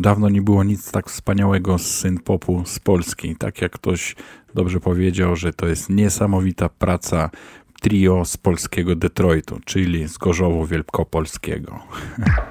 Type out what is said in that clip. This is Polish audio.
Dawno nie było nic tak wspaniałego z synth-popu z Polski. Tak jak ktoś dobrze powiedział, że to jest niesamowita praca trio z polskiego Detroitu, czyli z Gorzowu Wielkopolskiego.